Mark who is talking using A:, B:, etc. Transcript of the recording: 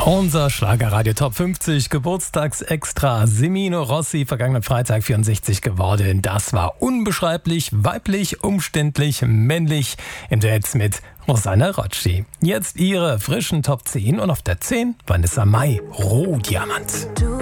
A: Unser Schlagerradio Top 50 Geburtstagsextra. Semino Rossi, vergangenen Freitag 64 geworden. Das war unbeschreiblich, weiblich, umständlich, männlich im Duett mit Rosanna Rocci. Jetzt ihre frischen Top 10 und auf der 10 Vanessa Mai, Rohdiamant.